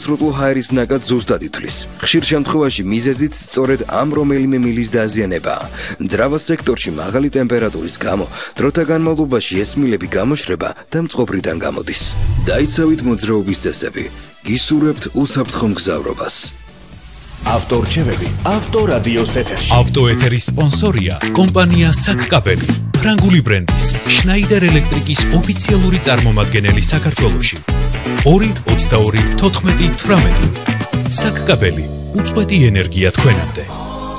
სრუტულ ჰაერის ნაკადს ზუსტად ითვლის. ხშირ შემთხვევაში მიზეზიც სწორედ ამ რომელიმე მილის დაზიანებაა. მძრავ სექტორში მაღალი ტემპერატურის გამო დროთა განმავლობაში ეს მილები გამოშრება და მწყობრიდან გამოდის. დაიცავით მოძრაობის წესები. გისურვებთ უსაფრთხო მგზავრობას. ავტორჩევები ავტორადიოს ეთერში. ავტოეთერის სპონსორია კომპანია საკკაბელი, ფრანგული ბრენდის შნაიდერ ელექტრიკის ოფიციალური წარმომადგენელი საქართველოში. 222 14 18 საკკაბელი, უწყვეტი ენერგია თქვენამდე.